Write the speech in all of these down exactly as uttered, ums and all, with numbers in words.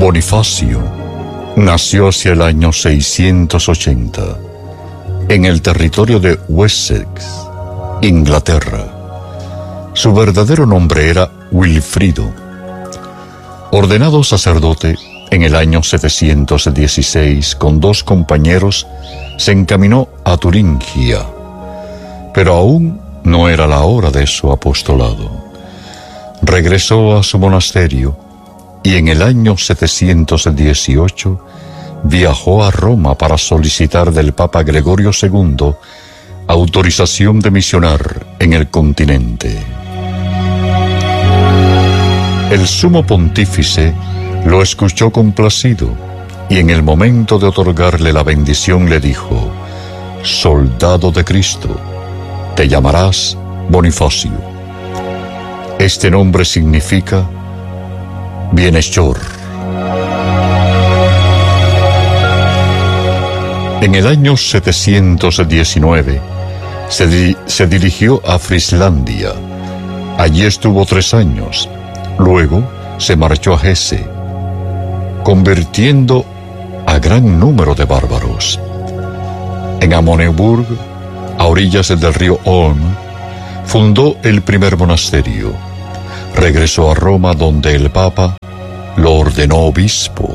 Bonifacio nació hacia el año seiscientos ochenta en el territorio de Wessex, Inglaterra. Su verdadero nombre era Wilfrido. Ordenado sacerdote en el año setecientos dieciséis, con dos compañeros se encaminó a Turingia, pero aún no era la hora de su apostolado. Regresó a su monasterio y en el año setecientos dieciocho viajó a Roma para solicitar del Papa Gregorio segundo autorización de misionar en el continente. El sumo pontífice lo escuchó complacido y en el momento de otorgarle la bendición le dijo: «Soldado de Cristo, te llamarás Bonifacio». Este nombre significa bienhechor. En el año setecientos diecinueve se, di se dirigió a Frislandia. Allí estuvo tres años. Luego se marchó a Hesse, convirtiendo a gran número de bárbaros. En Amöneburg, a orillas del río Olm, fundó el primer monasterio. Regresó a Roma, donde el Papa lo ordenó obispo.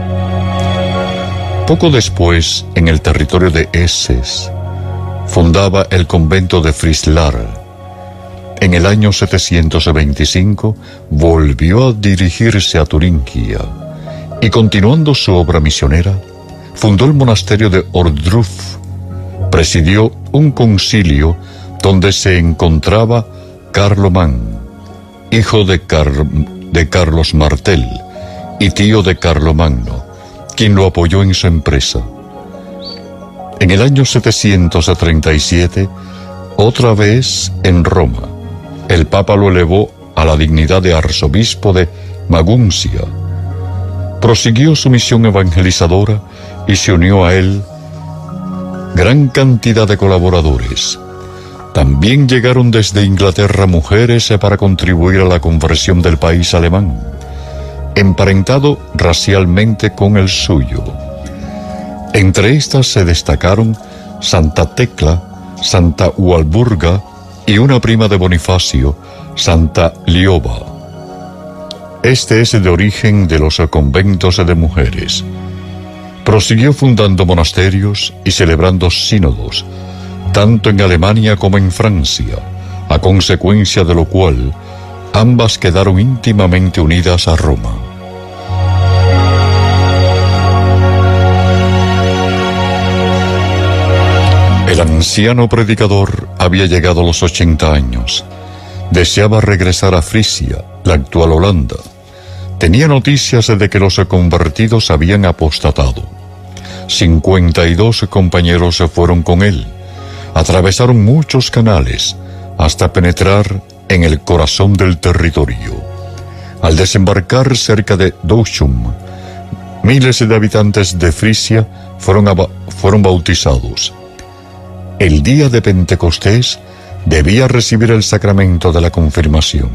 Poco después, en el territorio de Esses, fundaba el convento de Frislar. En el año setecientos veinticinco volvió a dirigirse a Turingia y, continuando su obra misionera, fundó el monasterio de Ohrdruf. Presidió un concilio donde se encontraba Carlomán, hijo de, Car de Carlos Martel y tío de Carlomagno, quien lo apoyó en su empresa. En el año setecientos treinta y siete, otra vez en Roma, el Papa lo elevó a la dignidad de arzobispo de Maguncia. Prosiguió su misión evangelizadora y se unió a él gran cantidad de colaboradores. También llegaron desde Inglaterra mujeres para contribuir a la conversión del país alemán, emparentado racialmente con el suyo. Entre estas se destacaron Santa Tecla, Santa Walburga y una prima de Bonifacio, Santa Lioba. Este es de origen de los conventos de mujeres. Prosiguió fundando monasterios y celebrando sínodos, tanto en Alemania como en Francia, a consecuencia de lo cual ambas quedaron íntimamente unidas a Roma. El anciano predicador había llegado a los ochenta años. Deseaba regresar a Frisia, la actual Holanda. Tenía noticias de que los convertidos habían apostatado. cincuenta y dos compañeros se fueron con él. Atravesaron muchos canales hasta penetrar en el corazón del territorio. Al desembarcar cerca de Douchum, miles de habitantes de Frisia fueron, fueron bautizados. El día de Pentecostés debía recibir el sacramento de la confirmación.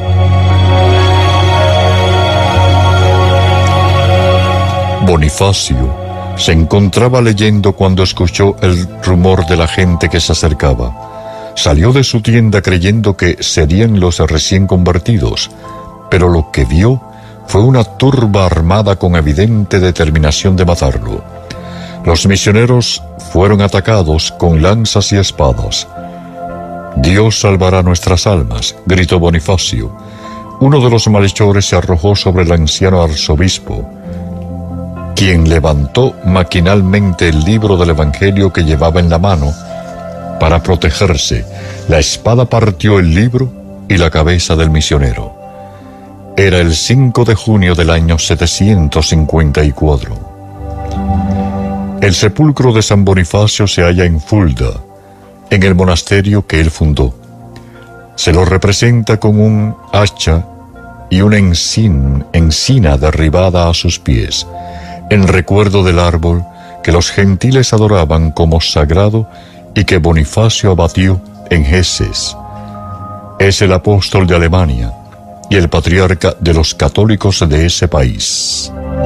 Bonifacio se encontraba leyendo cuando escuchó el rumor de la gente que se acercaba. Salió de su tienda creyendo que serían los recién convertidos, pero lo que vio fue una turba armada con evidente determinación de matarlo. Los misioneros fueron atacados con lanzas y espadas. «Dios salvará nuestras almas», gritó Bonifacio. Uno de los malhechores se arrojó sobre el anciano arzobispo, quien levantó maquinalmente el libro del Evangelio que llevaba en la mano para protegerse. La espada partió el libro y la cabeza del misionero. Era el cinco de junio del año setecientos cincuenta y cuatro. El sepulcro de San Bonifacio se halla en Fulda, en el monasterio que él fundó. Se lo representa con un hacha y una encin, encina derribada a sus pies, en recuerdo del árbol que los gentiles adoraban como sagrado y que Bonifacio abatió en Hesse. Es el apóstol de Alemania y el patriarca de los católicos de ese país.